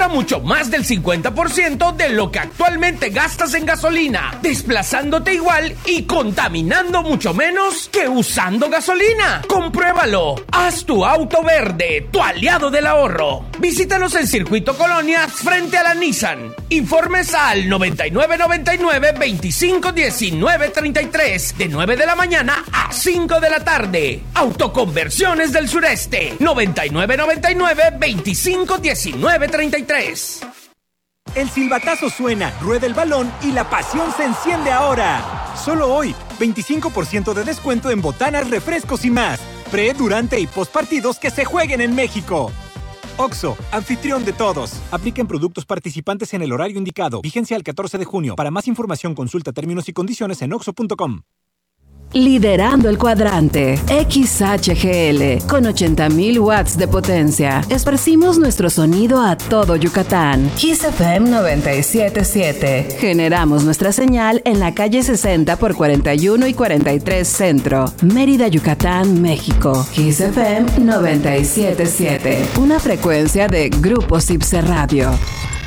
ahorra mucho más del 50% de lo que actualmente gastas en gasolina, desplazándote igual y contaminando mucho menos que usando gasolina. ¡Compruébalo! Haz tu auto verde, tu aliado del ahorro. Visítanos en Circuito Colonias frente a la Nissan. Informes al 9999-251933 de 9 de la mañana a 5 de la tarde. Autoconversiones del Sureste. 9999-251933. El silbatazo suena, rueda el balón y la pasión se enciende ahora. Solo hoy, 25% de descuento en botanas, refrescos y más. Pre, durante y post partidos que se jueguen en México. OXXO, anfitrión de todos. Apliquen productos participantes en el horario indicado. Vigencia al 14 de junio. Para más información consulta términos y condiciones en oxxo.com. Liderando el cuadrante, XHGL, con 80,000 watts de potencia. Esparcimos nuestro sonido a todo Yucatán. Kiss FM 97.7. Generamos nuestra señal en la calle 60 por 41 y 43 Centro, Mérida, Yucatán, México. Kiss FM 97.7. Una frecuencia de Grupo Cipse Radio.